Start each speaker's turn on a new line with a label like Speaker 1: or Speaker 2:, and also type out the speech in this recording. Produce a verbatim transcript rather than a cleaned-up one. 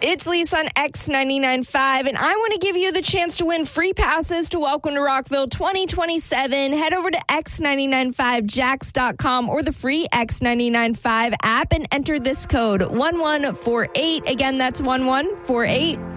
Speaker 1: It's Lisa on X ninety-nine point five, and I want to give you the chance to win free passes to Welcome to Rockville twenty twenty-seven. Head over to X nine nine five jacks dot com or the free X nine nine five app and enter this code one one four eight. Again, that's one one four eight.